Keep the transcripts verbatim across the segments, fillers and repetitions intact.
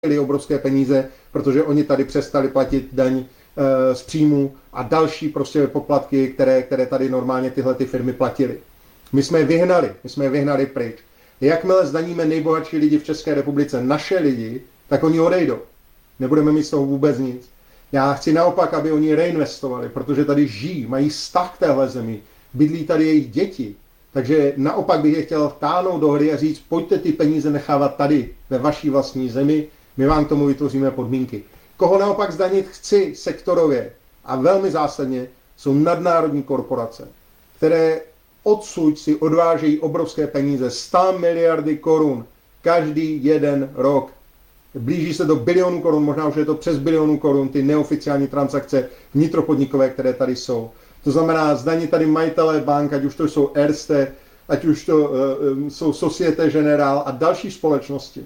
obrovské peníze, protože oni tady přestali platit daň e, z příjmu a další prostě poplatky, které, které tady normálně tyhle ty firmy platily. My jsme je vyhnali, my jsme je vyhnali pryč. Jakmile zdaníme nejbohatší lidi v České republice, naše lidi, tak oni odejdou. Nebudeme mít z toho vůbec nic. Já chci naopak, aby oni reinvestovali, protože tady žijí, mají vztah k téhle zemi, bydlí tady jejich děti. Takže naopak bych je chtěl vtáhnout do hry a říct, pojďte ty peníze nechávat tady, ve vaší vlastní zemi, my vám k tomu vytvoříme podmínky. Koho naopak zdanit chci sektorově a velmi zásadně, jsou nadnárodní korporace, které odsud si odvážejí obrovské peníze, sto miliardy korun každý jeden rok. Blíží se do bilionů korun, možná už je to přes bilionů korun, ty neoficiální transakce vnitropodnikové, které tady jsou. To znamená, zdaní tady majitelé bank, ať už to jsou Erste, ať už to uh, jsou Societe Generale a další společnosti.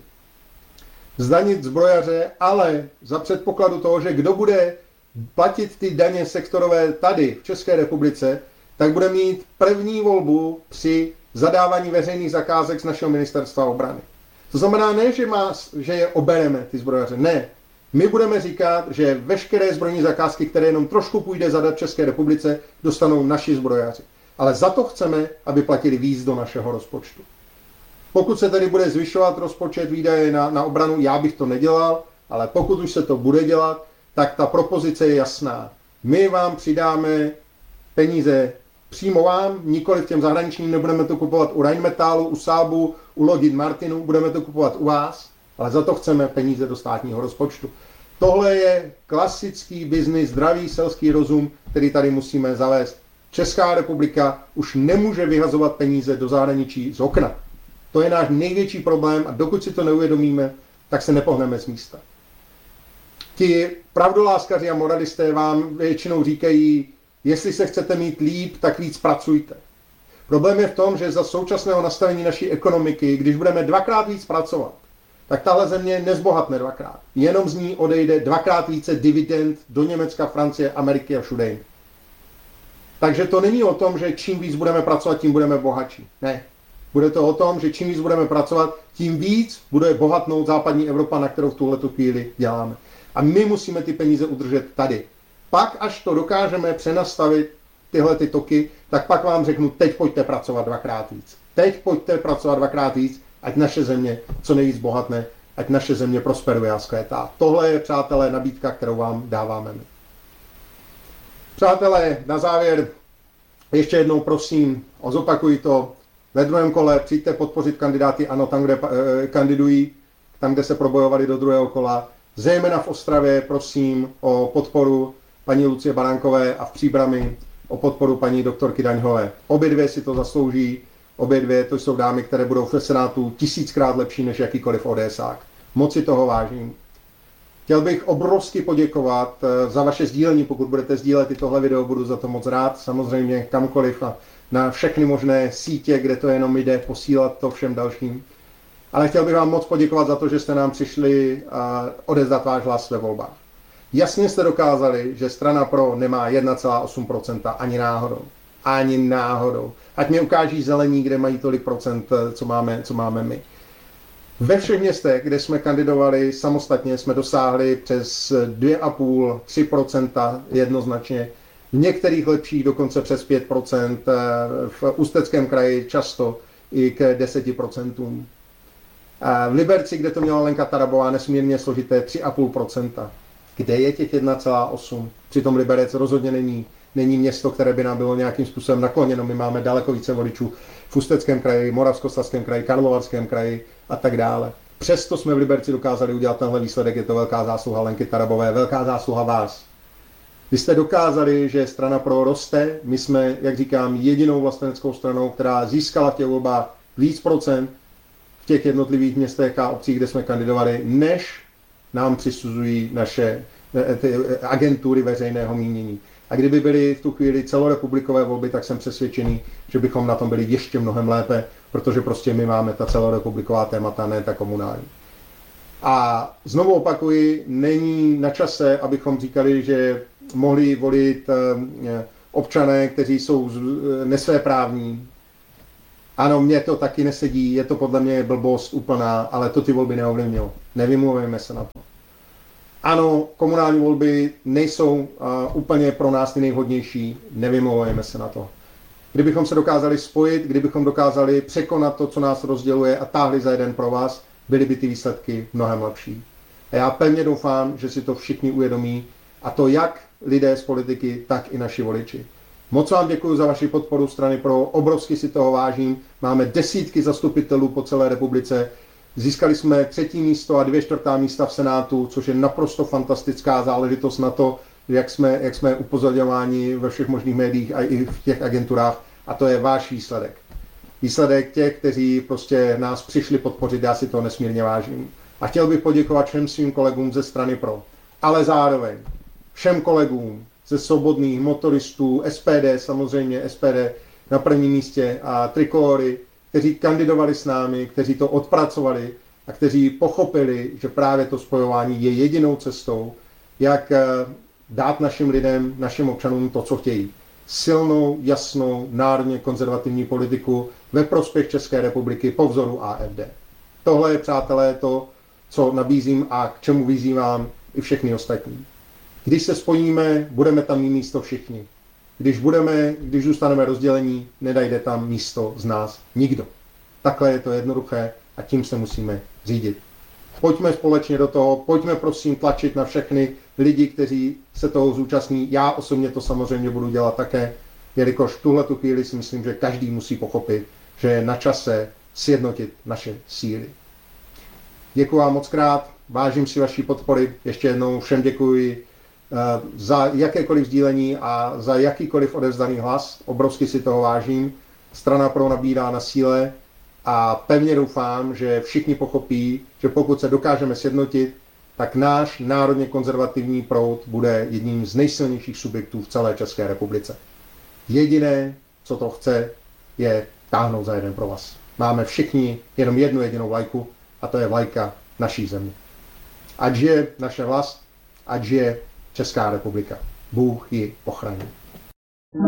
Zdanit zbrojaře, ale za předpokladu toho, že kdo bude platit ty daně sektorové tady v České republice, tak bude mít první volbu při zadávání veřejných zakázek z našeho ministerstva obrany. To znamená ne, že, má, že je obereme ty zbrojaře, ne. My budeme říkat, že veškeré zbrojní zakázky, které jenom trošku půjde zadat České republice, dostanou naši zbrojaři. Ale za to chceme, aby platili víc do našeho rozpočtu. Pokud se tedy bude zvyšovat rozpočet výdaje na, na obranu, já bych to nedělal, ale pokud už se to bude dělat, tak ta propozice je jasná. My vám přidáme peníze přímo vám, nikoli v těm zahraničním, nebudeme to kupovat u Rheinmetallu, u Saabu, u Lockheed Martinu, budeme to kupovat u vás, ale za to chceme peníze do státního rozpočtu. Tohle je klasický biznis, zdravý selský rozum, který tady musíme zavést. Česká republika už nemůže vyhazovat peníze do zahraničí z okna. To je náš největší problém a dokud si to neuvědomíme, tak se nepohneme z místa. Ti pravdoláskaři a moralisté vám většinou říkají, jestli se chcete mít líp, tak víc pracujte. Problém je v tom, že za současného nastavení naší ekonomiky, když budeme dvakrát víc pracovat, tak tahle země nezbohatne dvakrát. Jenom z ní odejde dvakrát více dividend do Německa, Francie, Ameriky a všude jinde. Takže to není o tom, že čím víc budeme pracovat, tím budeme bohatší. Ne. Bude to o tom, že čím víc budeme pracovat, tím víc bude bohatnout západní Evropa, na kterou v tuhletu chvíli děláme. A my musíme ty peníze udržet tady. Pak, až to dokážeme přenastavit tyhle ty toky, tak pak vám řeknu, teď pojďte pracovat dvakrát víc. Teď pojďte pracovat dvakrát víc, ať naše země co nejvíc bohatne, ať naše země prosperuje a zkvétá. Tohle je, přátelé, nabídka, kterou vám dáváme my. Přátelé, na závěr ještě jednou prosím, zopakuji to, ve druhém kole přijďte podpořit kandidáty ANO tam, kde eh, kandidují, tam, kde se probojovali do druhého kola. Zejména v Ostravě prosím o podporu paní Lucie Baránkové a v Příbrami o podporu paní doktorky Daňhové. Obě dvě si to zaslouží, obě dvě to jsou dámy, které budou v Senátu tisíckrát lepší než jakýkoliv ODSák. Moc si toho vážím. Chtěl bych obrovsky poděkovat za vaše sdílení, pokud budete sdílet i tohle video, budu za to moc rád, samozřejmě kamkoliv a na všechny možné sítě, kde to jenom jde, posílat to všem dalším. Ale chtěl bych vám moc poděkovat za to, že jste nám přišli odevzdat váš hlas ve volbách. Jasně jste dokázali, že strana Pro nemá jedna celá osm procenta ani náhodou. Ani náhodou. Ať mi ukáží zelení, kde mají tolik procent, co máme, co máme my. Ve všech městech, kde jsme kandidovali samostatně, jsme dosáhli přes dva a půl až tři procenta jednoznačně. V některých lepších dokonce přes pět procent, v Ústeckém kraji často i k deseti procentům. V Liberci, kde to měla Lenka Tarabová, nesmírně složité tři a půl procenta. Kde je těch jedna celá osm? Přitom Liberec rozhodně není, není město, které by nám bylo nějakým způsobem nakloněno. My máme daleko více voličů v Ústeckém kraji, Moravskoslezském kraji, Karlovarském kraji a tak dále. Přesto jsme v Liberci dokázali udělat tenhle výsledek, je to velká zásluha Lenky Tarabové, velká zásluha vás. Vy jste dokázali, že strana Pro roste, my jsme, jak říkám, jedinou vlasteneckou stranou, která získala v těch volbách víc procent v těch jednotlivých městech a obcích, kde jsme kandidovali, než nám přisuzují naše ty agentury veřejného mínění. A kdyby byly v tu chvíli celorepublikové volby, tak jsem přesvědčený, že bychom na tom byli ještě mnohem lépe, protože prostě my máme ta celorepubliková témata, ne ta komunální. A znovu opakuji, není na čase, abychom říkali, že mohli volit občané, kteří jsou nesvéprávní. Ano, mně to taky nesedí, je to podle mě blbost úplná, ale to ty volby neovlivnilo. Nevymluvujeme se na to. Ano, komunální volby nejsou uh, úplně pro nás ty nejvhodnější, nevymlouvejme se na to. Kdybychom se dokázali spojit, kdybychom dokázali překonat to, co nás rozděluje a táhli za jeden pro vás, byly by ty výsledky mnohem lepší. A já pevně doufám, že si to všichni uvědomí, a to jak lidé z politiky, tak i naši voliči. Moc vám děkuji za vaši podporu Strany pro, obrovsky si toho vážím. Máme desítky zastupitelů po celé republice. Získali jsme třetí místo a dvě čtvrtá místa v Senátu, což je naprosto fantastická záležitost na to, jak jsme, jak jsme upozorňováni ve všech možných médiích a i v těch agenturách. A to je váš výsledek. Výsledek těch, kteří prostě nás přišli podpořit, já si to nesmírně vážím. A chtěl bych poděkovat všem svým kolegům ze Strany pro, ale zároveň všem kolegům ze Svobodných, motoristů, S P D, samozřejmě S P D na prvním místě a Trikolory, kteří kandidovali s námi, kteří to odpracovali a kteří pochopili, že právě to spojování je jedinou cestou, jak dát našim lidem, našim občanům to, co chtějí. Silnou, jasnou, národně konzervativní politiku ve prospěch České republiky po vzoru A F D. Tohle je, přátelé, to, co nabízím a k čemu vyzývám i všechny ostatní. Když se spojíme, budeme tam mít místo všichni. Když, budeme, když zůstaneme rozdělení, nedajde tam místo z nás nikdo. Takhle je to jednoduché a tím se musíme řídit. Pojďme společně do toho, pojďme prosím tlačit na všechny lidi, kteří se toho zúčastní. Já osobně to samozřejmě budu dělat také, jelikož v tuhletu chvíli si myslím, že každý musí pochopit, že je na čase sjednotit naše síly. Děkuji vám moc krát, vážím si vaší podpory, ještě jednou všem děkuji za jakékoliv sdílení a za jakýkoliv odevzdaný hlas. Obrovsky si toho vážím. Strana pro nabírá na síle a pevně doufám, že všichni pochopí, že pokud se dokážeme sjednotit, tak náš národně konzervativní proud bude jedním z nejsilnějších subjektů v celé České republice. Jediné, co to chce, je táhnout za jeden pro vás. Máme všichni jenom jednu jedinou vlajku a to je vlajka naší země. Ať žije naše vlast, ať žije Česká republika. Bůh ji ochrání.